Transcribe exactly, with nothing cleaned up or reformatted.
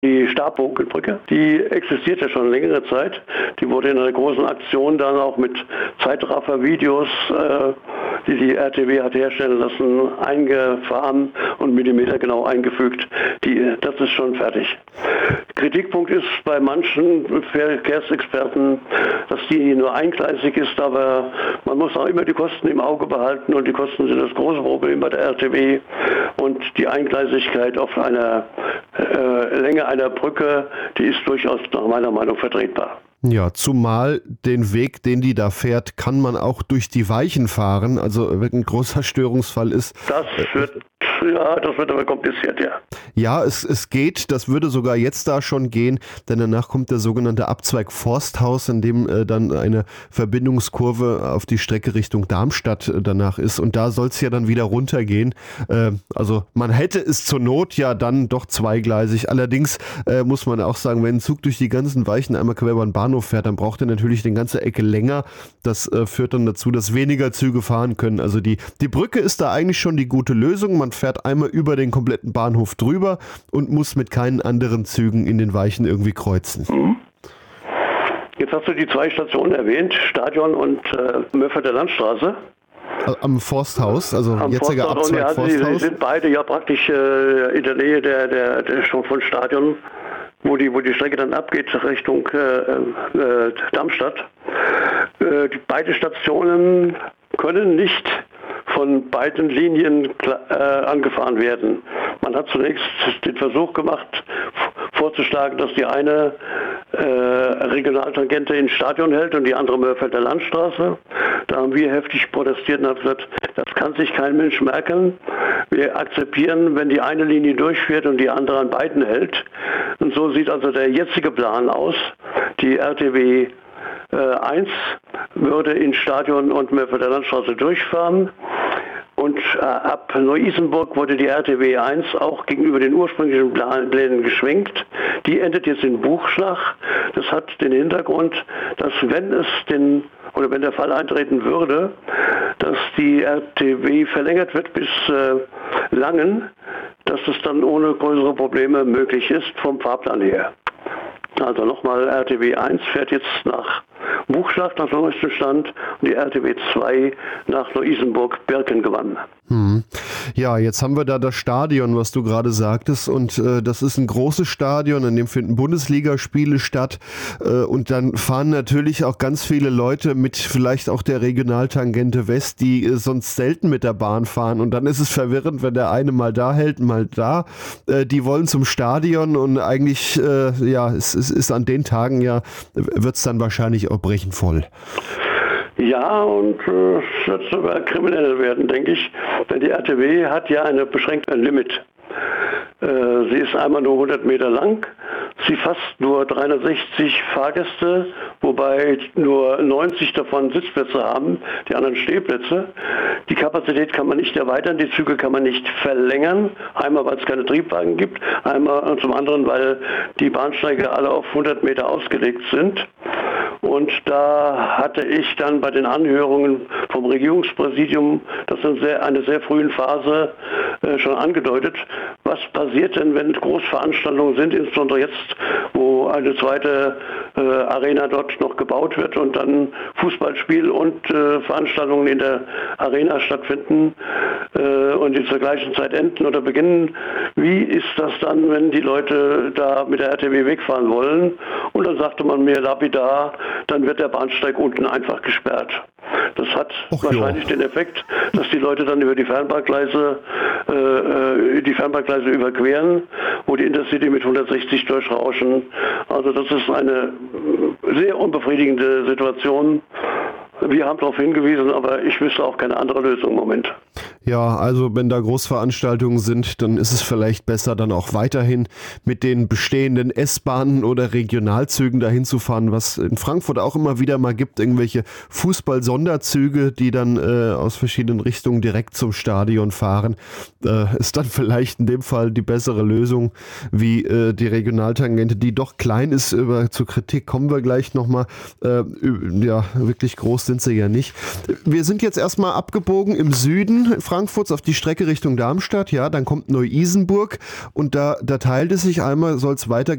Die Stabbogenbrücke, die existiert ja schon längere Zeit. Die wurde in einer großen Aktion dann auch mit Zeitraffer-Videos, äh, die die R T W hat herstellen lassen, eingefahren und millimetergenau eingefügt. Die, das ist schon fertig. Kritikpunkt ist bei manchen Verkehrsexperten, dass die nur eingleisig ist, aber man muss auch immer die Kosten im Auge behalten und die Kosten sind das große Problem bei der R T W und die Eingleisigkeit auf einer äh, Länge einer Brücke, die ist durchaus nach meiner Meinung vertretbar. Ja, zumal den Weg, den die da fährt, kann man auch durch die Weichen fahren, also wenn ein großer Störungsfall ist. Das wird, ja, das wird aber kompliziert, ja. Ja, es, es geht, das würde sogar jetzt da schon gehen, denn danach kommt der sogenannte Abzweig Forsthaus, in dem äh, dann eine Verbindungskurve auf die Strecke Richtung Darmstadt äh, danach ist und da soll es ja dann wieder runtergehen. Äh, also man hätte es zur Not ja dann doch zweigleisig, allerdings äh, muss man auch sagen, wenn ein Zug durch die ganzen Weichen einmal quer über den Bahnhof fährt, dann braucht er natürlich eine ganze Ecke länger. Das äh, führt dann dazu, dass weniger Züge fahren können. Also die, die Brücke ist da eigentlich schon die gute Lösung. Man fährt einmal über den kompletten Bahnhof drüber und muss mit keinen anderen Zügen in den Weichen irgendwie kreuzen. Mhm. Jetzt hast du die zwei Stationen erwähnt, Stadion und äh, Mörfelder Landstraße. Am Forsthaus, also Am jetziger Forsthaus, Abzweig ja, Forsthaus. Die sind beide ja praktisch äh, in der Nähe der, der, der schon von Stadion, wo die, wo die Strecke dann abgeht Richtung äh, äh, Darmstadt. Äh, die, beide Stationen können nicht von beiden Linien äh, angefahren werden. Man hat zunächst den Versuch gemacht, vorzuschlagen, dass die eine äh, Regionaltangente ins Stadion hält und die andere Mörfelder Landstraße. Da haben wir heftig protestiert und haben gesagt, das kann sich kein Mensch merken. Wir akzeptieren, wenn die eine Linie durchfährt und die andere an beiden hält. Und so sieht also der jetzige Plan aus. Die R T W eins würde in Stadion und Mörfelder Landstraße durchfahren. Und äh, ab Neu-Isenburg wurde die R T W eins auch gegenüber den ursprünglichen Plänen geschwenkt. Die endet jetzt in Buchschlag. Das hat den Hintergrund, dass wenn es den oder wenn der Fall eintreten würde, dass die R T W verlängert wird bis äh, Langen, dass es dann ohne größere Probleme möglich ist vom Fahrplan her. Also nochmal, R T W eins fährt jetzt nach Buchschlag nach neuestem Stand und die R T W zwei nach Neu-Isenburg-Birkengewann. Hm. Ja, jetzt haben wir da das Stadion, was du gerade sagtest, und äh, das ist ein großes Stadion, in dem finden Bundesligaspiele statt äh, und dann fahren natürlich auch ganz viele Leute mit vielleicht auch der Regionaltangente West, die äh, sonst selten mit der Bahn fahren und dann ist es verwirrend, wenn der eine mal da hält, mal da. Äh, die wollen zum Stadion und eigentlich, äh, ja, es, es ist an den Tagen ja, wird es dann wahrscheinlich auch brechend voll. Ja, und äh, es wird sogar kriminell werden, denke ich. Denn die R T W hat ja eine beschränkte Limit. Äh, sie ist einmal nur hundert Meter lang. Sie fasst nur dreihundertsechzig Fahrgäste, wobei nur neunzig davon Sitzplätze haben, die anderen Stehplätze. Die Kapazität kann man nicht erweitern, die Züge kann man nicht verlängern. Einmal, weil es keine Triebwagen gibt, einmal und zum anderen, weil die Bahnsteige alle auf hundert Meter ausgelegt sind. Und da hatte ich dann bei den Anhörungen vom Regierungspräsidium das in sehr, einer sehr frühen Phase äh, schon angedeutet. Was passiert denn, wenn Großveranstaltungen sind, insbesondere jetzt, wo eine zweite äh, Arena dort noch gebaut wird und dann Fußballspiel und äh, Veranstaltungen in der Arena stattfinden äh, und die zur gleichen Zeit enden oder beginnen. Wie ist das dann, wenn die Leute da mit der R T W wegfahren wollen? Und dann sagte man mir lapidar, dann wird der Bahnsteig unten einfach gesperrt. Das hat Och, wahrscheinlich jo. den Effekt, dass die Leute dann über die Fernbahngleise, äh, die Fernbahngleise überqueren, wo die Intercity mit hundertsechzig durchrauschen. Also das ist eine sehr unbefriedigende Situation. Wir haben darauf hingewiesen, aber ich wüsste auch keine andere Lösung im Moment. Ja, also wenn da Großveranstaltungen sind, dann ist es vielleicht besser, dann auch weiterhin mit den bestehenden S-Bahnen oder Regionalzügen dahin zu fahren, was in Frankfurt auch immer wieder mal gibt, irgendwelche Fußball-Sonderzüge, die dann äh, aus verschiedenen Richtungen direkt zum Stadion fahren. Äh, ist dann vielleicht in dem Fall die bessere Lösung wie äh, die Regionaltangente, die doch klein ist. Über, zur Kritik kommen wir gleich nochmal. Äh, ja, wirklich groß sind sie ja nicht. Wir sind jetzt erstmal abgebogen im Süden Frankfurts auf die Strecke Richtung Darmstadt. Ja, dann kommt Neu-Isenburg und da, da teilt es sich einmal, soll es weitergehen